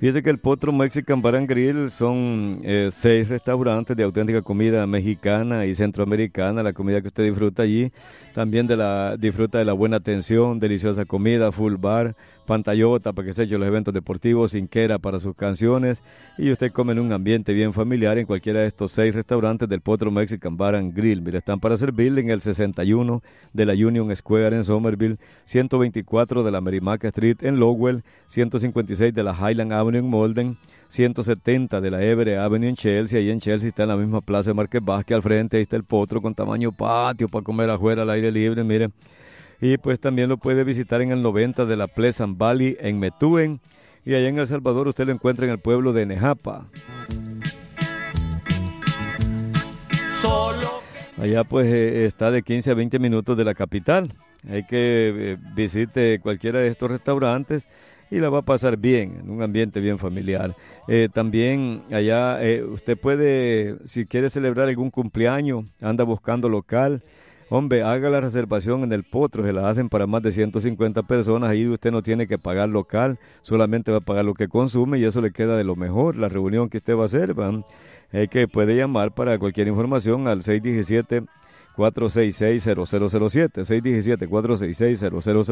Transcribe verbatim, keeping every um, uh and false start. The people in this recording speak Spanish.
Fíjese que el Potro Mexican Bar and Grill son eh, seis restaurantes de auténtica comida mexicana y centroamericana, la comida que usted disfruta allí. También de la, disfruta de la buena atención, deliciosa comida, full bar, pantallota para que se eche los eventos deportivos, cinquera para sus canciones. Y usted come en un ambiente bien familiar en cualquiera de estos seis restaurantes del Potro Mexican Bar and Grill. Mira, están para servirle en el sesenta y uno de la Union Square en Somerville, ciento veinticuatro de la Merrimack Street en Lowell, ciento cincuenta y seis de la Highland Avenue en Malden, ciento setenta de la Everett Avenue en Chelsea. Ahí en Chelsea está en la misma plaza de Market Basket, al frente ahí está el Potro con tamaño patio para comer afuera al aire libre, mire. Y pues también lo puede visitar en el noventa de la Pleasant Valley en Methuen, y allá en El Salvador usted lo encuentra en el pueblo de Nejapa. Solo. Allá pues eh, está de quince a veinte minutos de la capital. Hay que eh, visite cualquiera de estos restaurantes y la va a pasar bien, en un ambiente bien familiar. Eh, también allá eh, usted puede, si quiere celebrar algún cumpleaños, anda buscando local, hombre, haga la reservación en el Potro, se la hacen para más de ciento cincuenta personas, ahí usted no tiene que pagar local, solamente va a pagar lo que consume y eso le queda de lo mejor, la reunión que usted va a hacer, ¿van? Eh, que puede llamar para cualquier información al seis uno siete, cuatro seis seis, cero cero cero siete, seis uno siete, cuatro seis seis, cero cero cero siete.